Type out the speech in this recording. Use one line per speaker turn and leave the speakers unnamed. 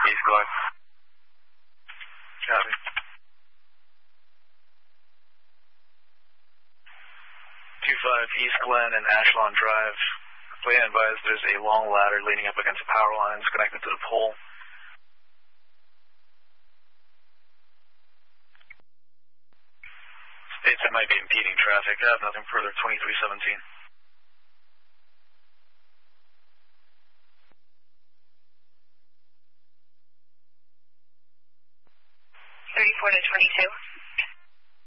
East Glen.
Copy. 25 East Glen and Ashlon Drive. Please advise there's a long ladder leaning up against the power lines connected to the pole. States that might be impeding traffic. I have nothing further. 2317.
34 to 22.